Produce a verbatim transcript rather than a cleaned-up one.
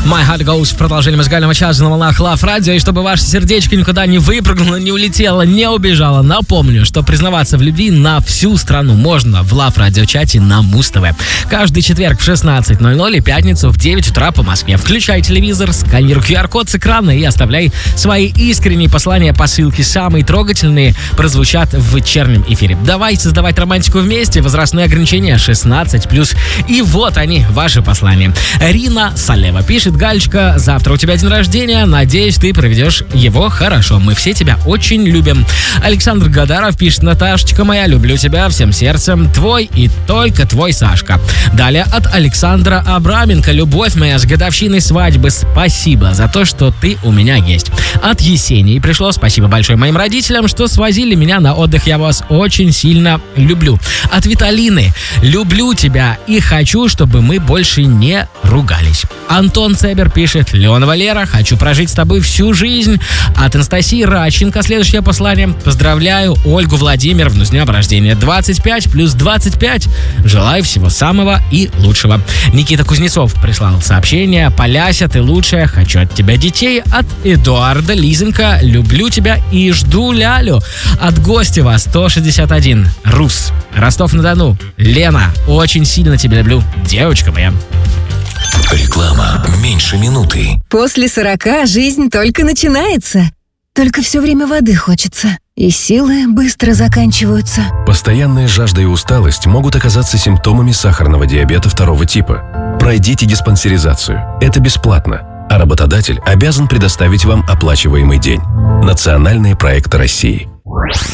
My Heart Goes в продолжении музыкального часа на волнах Love Radio. И чтобы ваше сердечко никуда не выпрыгнуло, не улетело, не убежало, напомню, что признаваться в любви на всю страну можно в Love Radio чате на Муз-ТВ. Каждый четверг в шестнадцать ноль ноль и пятницу в девять утра по Москве. Включай телевизор, сканируй ку ар-код с экрана и оставляй свои искренние послания по ссылке. Самые трогательные прозвучат в вечернем эфире. Давай создавать романтику вместе. Возрастные ограничения шестнадцать плюс. И вот они, ваши послания. Рина Салева пишет: Галечка, завтра у тебя день рождения. Надеюсь, ты проведешь его хорошо. Мы все тебя очень любим. Александр Гадаров пишет: Наташечка моя, люблю тебя всем сердцем. Твой и только твой Сашка. Далее от Александра Абраменко: любовь моя с годовщиной свадьбы. Спасибо за то, что ты у меня есть. От Есении пришло: спасибо большое моим родителям, что свозили меня на отдых. Я вас очень сильно люблю. От Виталины: люблю тебя и хочу, чтобы мы больше не ругались. Антон Цебер пишет: Леон Валера, хочу прожить с тобой всю жизнь. От Анастасии Радченко следующее послание: поздравляю Ольгу Владимировну с днем рождения. двадцать пять плюс двадцать пять. Желаю всего самого и лучшего. Никита Кузнецов прислал сообщение: Поляся, ты лучшая, хочу от тебя детей. От Эдуарда Лизенко: люблю тебя и жду лялю. От Гостева сто шестьдесят один: Рус, Ростов-на-Дону: Лена, очень сильно тебя люблю, девочка моя. Реклама меньше минуты. После сорока жизнь только начинается. Только все время воды хочется. И силы быстро заканчиваются. Постоянная жажда и усталость могут оказаться симптомами сахарного диабета второго типа. Пройдите диспансеризацию. Это бесплатно. А работодатель обязан предоставить вам оплачиваемый день. Национальные проекты России.